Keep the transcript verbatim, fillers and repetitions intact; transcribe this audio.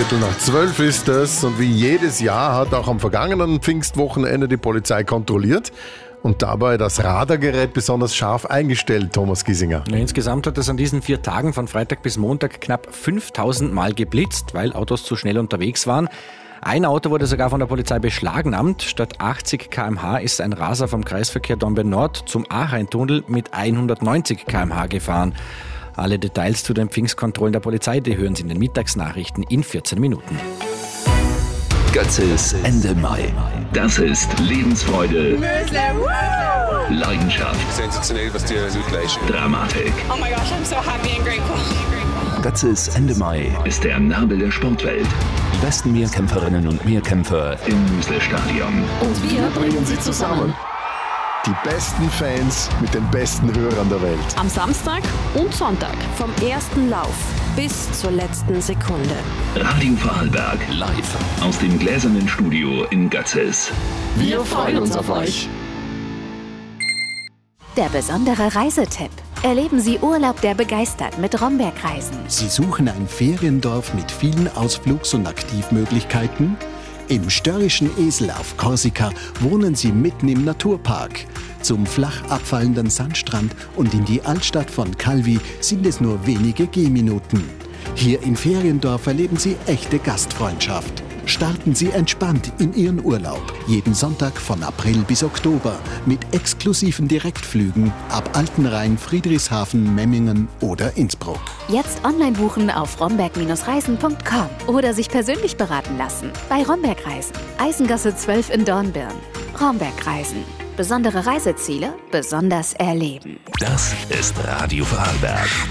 Viertel nach zwölf ist es und wie jedes Jahr hat auch am vergangenen Pfingstwochenende die Polizei kontrolliert und dabei das Radargerät besonders scharf eingestellt, Thomas Giesinger. Ja, insgesamt hat es an diesen vier Tagen von Freitag bis Montag knapp fünftausend Mal geblitzt, weil Autos zu schnell unterwegs waren. Ein Auto wurde sogar von der Polizei beschlagnahmt. Statt achtzig Kilometer pro Stunde ist ein Raser vom Kreisverkehr Dornbirn Nord zum Aarrheintunnel mit hundertneunzig Kilometer pro Stunde gefahren. Alle Details zu den Pfingstkontrollen der Polizei, die hören Sie in den Mittagsnachrichten in vierzehn Minuten. Götzes Ende Mai. Das ist Lebensfreude, Leidenschaft, sensationell, was die Leute leisten. Dramatik. Oh my gosh, I'm so happy and grateful. Götzes Ende Mai ist der Nabel der Sportwelt. Die besten Mehrkämpferinnen und Mehrkämpfer im Müsle-Stadion. Und wir bringen sie zusammen. Die besten Fans mit den besten Hörern der Welt. Am Samstag und Sonntag. Vom ersten Lauf bis zur letzten Sekunde. Radio Vorarlberg live aus dem gläsernen Studio in Götzes. Wir freuen uns auf euch. Der besondere Reisetipp. Erleben Sie Urlaub, der begeistert mit Romberg Reisen. Sie suchen ein Feriendorf mit vielen Ausflugs- und Aktivmöglichkeiten? Im störrischen Esel auf Korsika wohnen Sie mitten im Naturpark. Zum flach abfallenden Sandstrand und in die Altstadt von Calvi sind es nur wenige Gehminuten. Hier im Feriendorf erleben Sie echte Gastfreundschaft. Starten Sie entspannt in Ihren Urlaub. Jeden Sonntag von April bis Oktober mit exklusiven Direktflügen ab Altenrhein, Friedrichshafen, Memmingen oder Innsbruck. Jetzt online buchen auf romberg Reisen punkt com oder sich persönlich beraten lassen bei Romberg Reisen. Eisengasse zwölf in Dornbirn. Romberg Reisen. Besondere Reiseziele, besonders erleben. Das ist Radio Vorarlberg.